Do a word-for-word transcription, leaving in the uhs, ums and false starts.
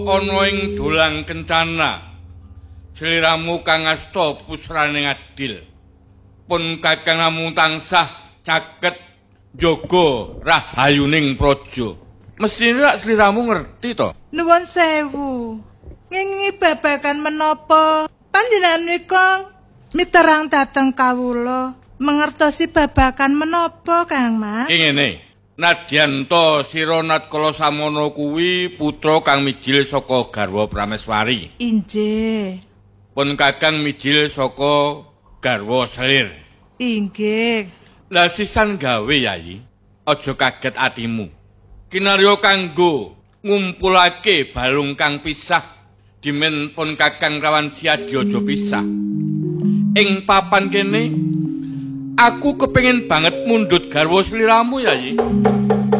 ana ing dolang kencana sliramu kang asta pusraning adil pun kakang namung tansah caket njaga rahayuning praja mestine rak sliramu ngerti to. Nuwun sewu ngingi babagan menapa panjenengan menika miterang dhateng kawula mengertosi babagan menapa Kang Mas? Ngene Nadyanto Sironat Kala Samono kuwi putra kang mijil saka garwa Prameswari. Inggih. Pun kakang mijil saka garwa Selir. Inggih. Lah sisan gawe Yayi, aja kaget atimu. Kinarya kanggo ngumpulake balung kang pisah dimen pun kakang rawan siadya aja pisah. Ing papan kene aku kepengin banget mundhut garwa sliramu Yayi.